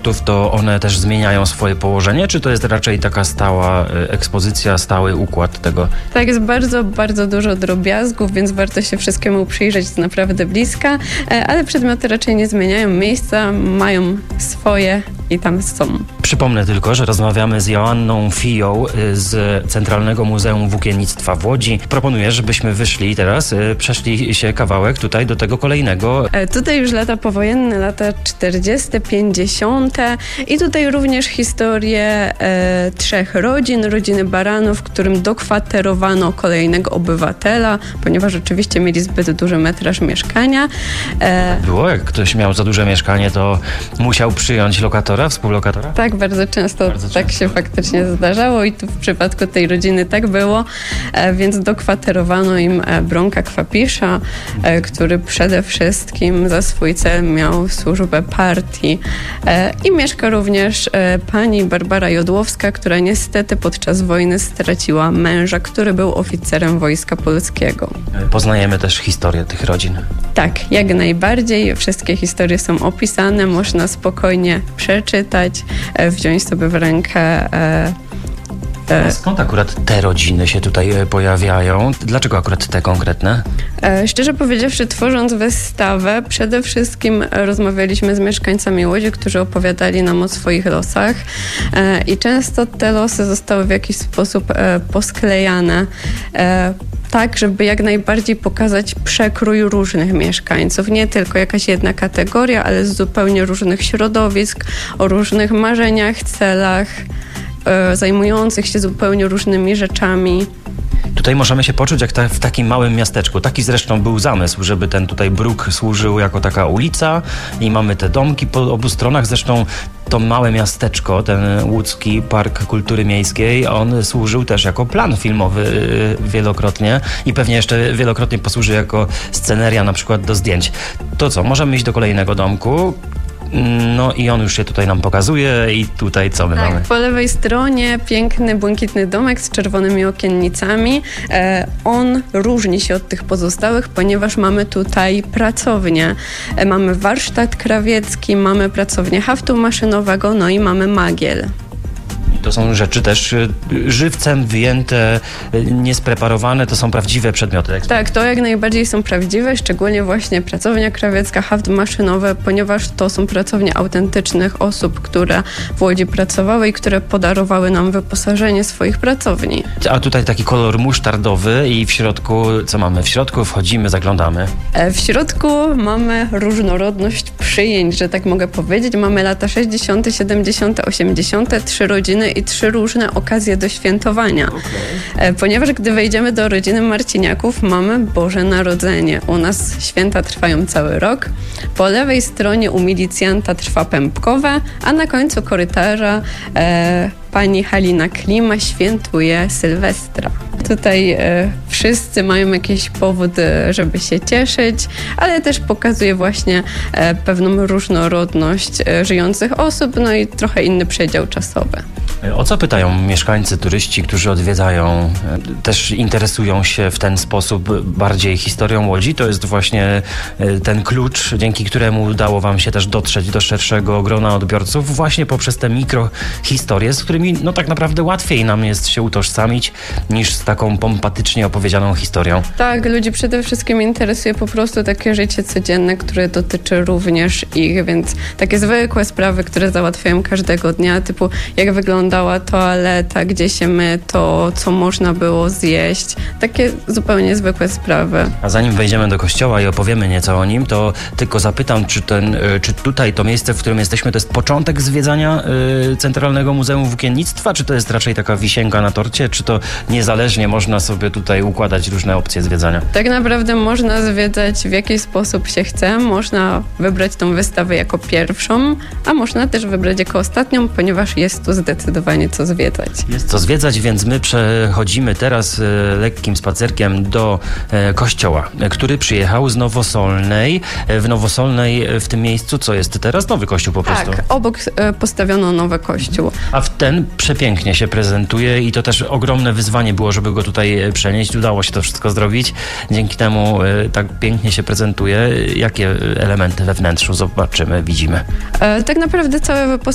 produktów, to one też zmieniają swoje położenie, czy to jest raczej taka stała ekspozycja, stały układ tego? Tak, jest bardzo, bardzo dużo drobiazgów, więc warto się wszystkiemu przyjrzeć z naprawdę bliska, ale przedmioty raczej nie zmieniają miejsca, mają swoje i tam są. Przypomnę tylko, że rozmawiamy z Joanną Fiją z Centralnego Muzeum Włókiennictwa w Łodzi. Proponuję, żebyśmy wyszli teraz, przeszli się kawałek tutaj do tego kolejnego. Tutaj już lata powojenne, lata 40., 50. i tutaj również historię 3 rodzin, rodziny Baranów, którym dokwaterowano kolejnego obywatela, ponieważ oczywiście mieli zbyt duży metraż mieszkania. Było, jak ktoś miał za duże mieszkanie, to musiał przyjąć lokatora, współlokatora? Tak, bardzo często tak się faktycznie zdarzało i tu w przypadku tej rodziny tak było, więc dokwaterowano im Bronka Kwapisza, który przede wszystkim za swój cel miał służbę partii. I mieszka również pani Barbara Jodłowska, która niestety podczas wojny straciła męża, który był oficerem Wojska Polskiego. Poznajemy też historię tych rodzin. Tak, jak najbardziej. Wszystkie historie są opisane, można spokojnie przeczytać, wziąć sobie w rękę. Skąd akurat te rodziny się tutaj pojawiają? Dlaczego akurat te konkretne? Szczerze powiedziawszy, tworząc wystawę, przede wszystkim rozmawialiśmy z mieszkańcami Łodzi, którzy opowiadali nam o swoich losach i często te losy zostały w jakiś sposób posklejane. Tak, żeby jak najbardziej pokazać przekrój różnych mieszkańców. Nie tylko jakaś jedna kategoria, ale z zupełnie różnych środowisk, o różnych marzeniach, celach, zajmujących się zupełnie różnymi rzeczami. Tutaj możemy się poczuć jak w takim małym miasteczku. Taki zresztą był zamysł, żeby ten tutaj bruk służył jako taka ulica i mamy te domki po obu stronach. Zresztą to małe miasteczko, ten łódzki Park Kultury Miejskiej, on służył też jako plan filmowy wielokrotnie i pewnie jeszcze wielokrotnie posłuży jako sceneria na przykład do zdjęć. To co, możemy iść do kolejnego domku. No i on już się tutaj nam pokazuje i tutaj co my mamy? Po lewej stronie piękny, błękitny domek z czerwonymi okiennicami. On różni się od tych pozostałych, ponieważ mamy tutaj pracownię. Mamy warsztat krawiecki, mamy pracownię haftu maszynowego, no i mamy magiel. To są rzeczy też żywcem wyjęte, niespreparowane, to są prawdziwe przedmioty. Tak, to jak najbardziej są prawdziwe, szczególnie właśnie pracownia krawiecka, haft maszynowy, ponieważ to są pracownie autentycznych osób, które w Łodzi pracowały i które podarowały nam wyposażenie swoich pracowni. A tutaj taki kolor musztardowy i w środku, co mamy? W środku wchodzimy, zaglądamy. W środku mamy różnorodność przyjęć, że tak mogę powiedzieć. Mamy lata 60., 70., 80., 3 rodziny i 3 różne okazje do świętowania. Okay. Ponieważ gdy wejdziemy do rodziny Marciniaków, mamy Boże Narodzenie. U nas święta trwają cały rok. Po lewej stronie u milicjanta trwa pępkowe, a na końcu korytarza pani Halina Klima świętuje Sylwestra. Tutaj wszyscy mają jakiś powód, żeby się cieszyć, ale też pokazuje właśnie pewną różnorodność żyjących osób, no i trochę inny przedział czasowy. O co pytają mieszkańcy, turyści, którzy odwiedzają, też interesują się w ten sposób bardziej historią Łodzi? To jest właśnie ten klucz, dzięki któremu udało wam się też dotrzeć do szerszego grona odbiorców właśnie poprzez te mikrohistorie, z którymi no tak naprawdę łatwiej nam jest się utożsamić niż z taką pompatycznie opowiedzianą historią. Tak, ludzi przede wszystkim interesuje po prostu takie życie codzienne, które dotyczy również ich, więc takie zwykłe sprawy, które załatwiają każdego dnia, typu jak wyglądała toaleta, gdzie się myto, co można było zjeść. Takie zupełnie zwykłe sprawy. A zanim wejdziemy do kościoła i opowiemy nieco o nim, to tylko zapytam, czy tutaj to miejsce, w którym jesteśmy, to jest początek zwiedzania Centralnego Muzeum Włókiennictwa, czy to jest raczej taka wisienka na torcie, czy to niezależnie można sobie tutaj układać różne opcje zwiedzania? Tak naprawdę można zwiedzać w jaki sposób się chce. Można wybrać tą wystawę jako pierwszą, a można też wybrać jako ostatnią, ponieważ jest tu zdecydowanie co zwiedzać. Jest co zwiedzać, więc my przechodzimy teraz lekkim spacerkiem do kościoła, który przyjechał z Nowosolnej. W Nowosolnej, w tym miejscu, co jest teraz? Nowy kościół po prostu. Tak, obok postawiono nowy kościół. A ten przepięknie się prezentuje i to też ogromne wyzwanie było, żeby go tutaj przenieść. Udało się to wszystko zrobić. Dzięki temu tak pięknie się prezentuje. Jakie elementy we wnętrzu zobaczymy, widzimy? Tak naprawdę całe